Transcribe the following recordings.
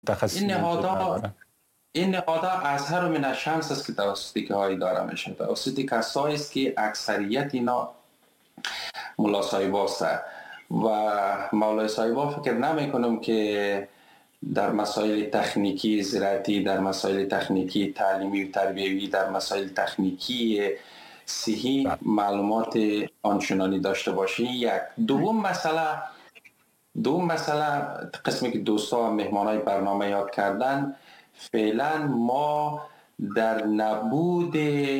متخصصین این نهادها اظهر من الشمس است که توسط های داره میشه، توسط کسایی است که اکثریت اینا ملا صاحبا است و مولای صاحبا فکر نمی کنم که در مسائل تکنیکی زراعتی، در مسائل تکنیکی تعلیمی و تربیوی، در مسائل تکنیکی صحی معلومات آنچنانی داشته باشه. یک دوم مسئله قسمی که دوستا و مهمانای برنامه یاد کردن، فعلا ما در نبود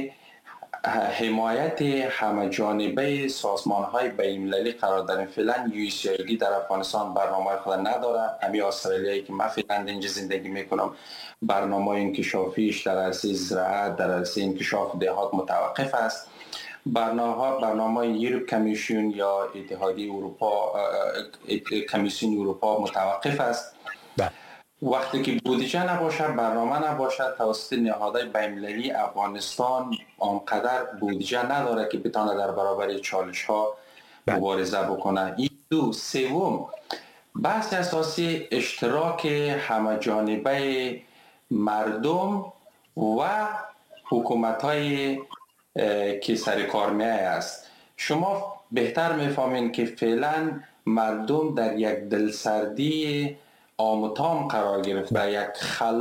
حمایت همه جانبه سازمان های بین‌المللی قرار داریم. فعلا USAID در افغانستان برنامه خود نداره. امی استرالیایی که من فعلا اینجا زندگی میکنم برنامه انکشافیش در عرصه زراعت، در عرصه انکشاف دهات متوقف است. برنامه یوروپ کمیشن یا اتحادیه اروپا، کمیسیون اروپا متوقف است. وقتی که بودجه نباشه، برنامه نباشه، توسط نهادهای بین‌المللی افغانستان آنقدر بودجه نداره که بتونه در برابر چالش ها مبارزه بکنه. این دو. سوم، بحث اساسی اشتراک همه جانبه مردم و حکومت های که سر کار میایه است. شما بهتر میفهمین که فعلا مردم در یک دلسردی آمتام قرار گرفته، یک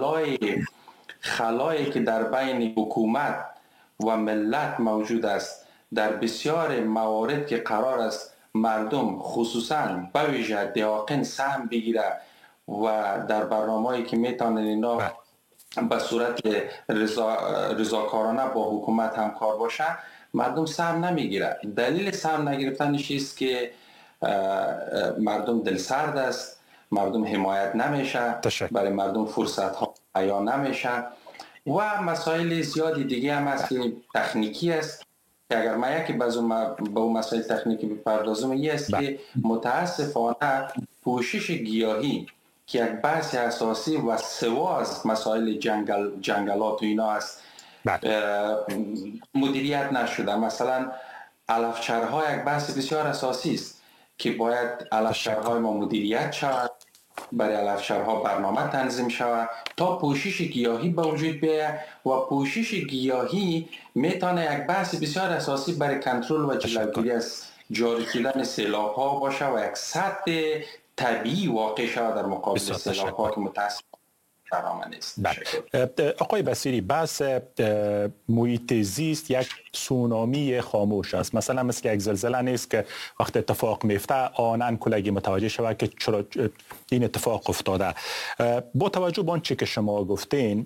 خلایی که در بین حکومت و ملت موجود است. در بسیار موارد که قرار است مردم خصوصا به ویژه دهاقین سهم بگیره و در برنامه‌ای که میتونن اینا به صورت رضاکارانه با حکومت همکار باشه، مردم سهم نمیگیره. دلیل سهم نگرفتنش است که مردم دلسرد است، مردم حمایت نمیشه، برای مردم فرصت ها عیان نمیشه و مسائل زیادی دیگه هم هست که تکنیکی است که اگر من یکی به اون مسائل تکنیکی بپردازم این است که متاسفانه پوشش گیاهی که یک بحث اساسی و سوا از مسائل جنگلات و اینا است مدیریت نشده. مثلا علفچرها یک بحث بسیار اساسی است که باید علفچرهای ما مدیریت شود، برای علفچرها برنامه تنظیم شود تا پوشش گیاهی به وجود بیاید و پوشش گیاهی میتونه یک بحث بسیار اساسی برای کنترل و جلوگیری از جاری شدن سیلاب ها باشه و یک سطح طبیعی واقع شود در مقابل سیلاب ها که متاسفانه آقای بصیری، بحث محیط زیست یک تسونامی خاموش است. مثلا مثل یک زلزله نیست که وقت اتفاق میفته آنن کلگی متوجه شود که چرا این اتفاق افتاده. با توجه به آنچه که شما گفتین،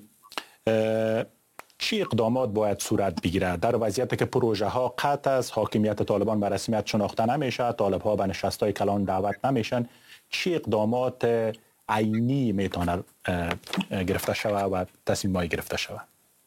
چی اقدامات باید صورت بگیرد در وضعیتی که پروژه ها قطع از حاکمیت طالبان به رسمیت شناخته نمیشه، طالب ها به نشست‌های کلان دعوت نمیشن؟ چی اقدامات عینی میتونه گرفته شود و تصمیم‌های گرفته شود؟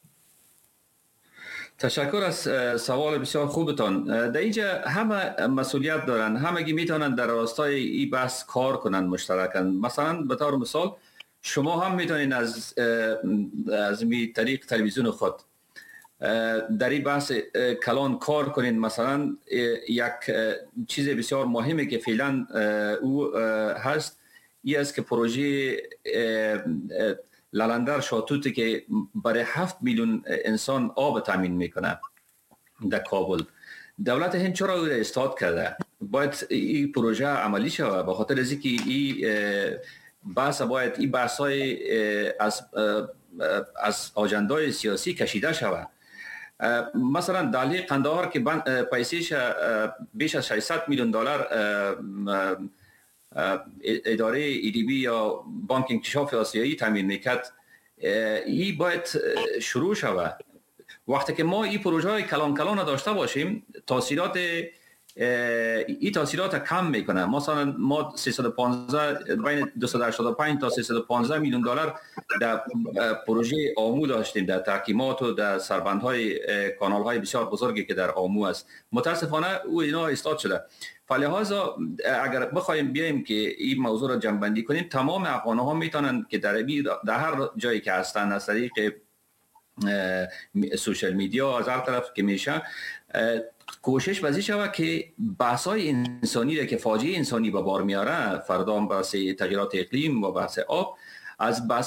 تشکر از سوال بسیار خوبتان. در اینجا همه مسئولیت دارن، همگی میتونن در راستای این بحث کار کنن مشترکاً. مثلا به طور مثال شما هم میتونین از می طریق تلویزیون خود در این بحث کلان کار کنین. مثلا یک چیز بسیار مهمه که فعلا او هست این است که پروژه لالندر شاتوتی که برای 7 میلیون انسان آب تامین میکنه در کابل، دولت هند چرا او را استارت کرده؟ باید این پروژه عملی شود، به خاطر از اینکه این بحث باید این بحث‌های از آجندای سیاسی کشیده شود. مثلا دهلی قندهار که پیسیش بیش از 600 میلیون دلار اداره ایدیبی یا بانک انکشاف آسیایی تامین میکرد، این باید شروع شود. وقتی که ما این پروژه های کلان داشته باشیم، تاثیرات کم میکنه. مثلا ما 315 بین 285 تا 315 میلیون دلار در پروژه آمو داشتیم، در تحکیمات و در سربندهای کانال های بسیار بزرگی که در آمو است. متاسفانه او اینا استارت شده. فلهذا اگر بخوایم بیایم که این موضوع را جمع‌بندی کنیم، تمام افغان ها میتونن که در هر جایی که هستن از طریق سوشل میدیا از هر طرف که میشه کوشش بزی شود که بحث‌های انسانی را که فاجعه انسانی به بار میاره، فردا بحث تغییرات اقلیم و بحث آب، از